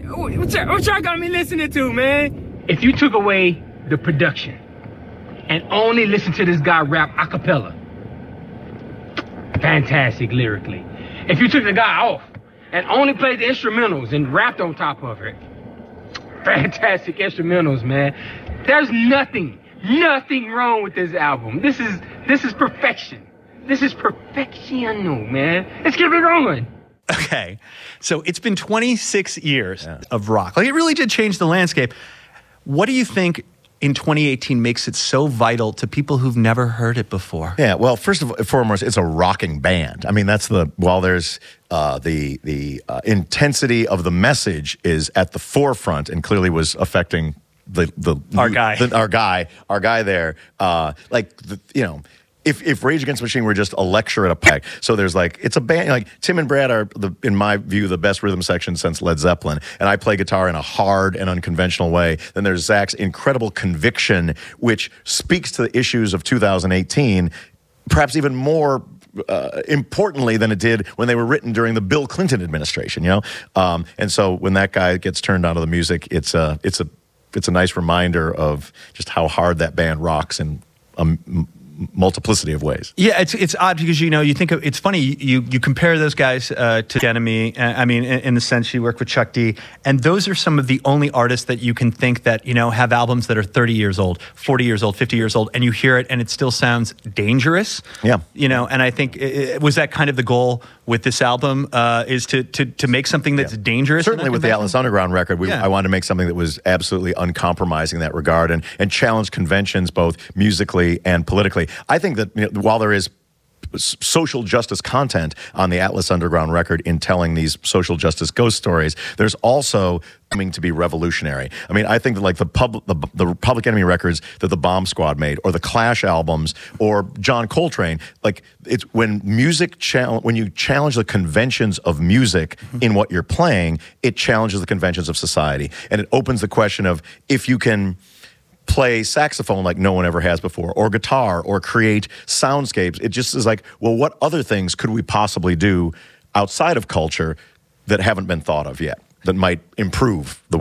What y'all got me listening to, man? If you took away the production and only listened to this guy rap a cappella, fantastic lyrically. If you took the guy off and only played the instrumentals and rapped on top of it, fantastic instrumentals, man. There's nothing wrong with this album. This is perfection. This is perfectiono, man. Let's keep it going. Okay, so it's been 26 years of rock. Like, it really did change the landscape. What do you think in 2018 makes it so vital to people who've never heard it before? Yeah, well, first and foremost, it's a rocking band. I mean, that's while there's the intensity of the message is at the forefront and clearly was affecting our guy there. If Rage Against the Machine were just a lecture at a pack, so there's it's a band, like Tim and Brad are, in my view, the best rhythm section since Led Zeppelin, and I play guitar in a hard and unconventional way. Then there's Zach's incredible conviction, which speaks to the issues of 2018, perhaps even more importantly than it did when they were written during the Bill Clinton administration, and so when that guy gets turned onto the music, it's a nice reminder of just how hard that band rocks in multiplicity of ways. Yeah, it's odd because you think it's funny you compare those guys to Enemy. I mean, in the sense you work with Chuck D, and those are some of the only artists that you can think that have albums that are 30 years old, 40 years old, 50 years old, and you hear it and it still sounds dangerous. Yeah, and I think was that kind of the goal with this album is to make something that's dangerous. Certainly with the Atlas Underground record, I wanted to make something that was absolutely uncompromising in that regard and challenge conventions both musically and politically. I think that while there is social justice content on the Atlas Underground record in telling these social justice ghost stories, there's also coming to be revolutionary. I mean, I think that the Public Enemy records that the Bomb Squad made, or the Clash albums, or John Coltrane, it's when when you challenge the conventions of music in what you're playing, it challenges the conventions of society, and it opens the question of if you can play saxophone like no one ever has before, or guitar, or create soundscapes. It just is well, what other things could we possibly do outside of culture that haven't been thought of yet that might improve the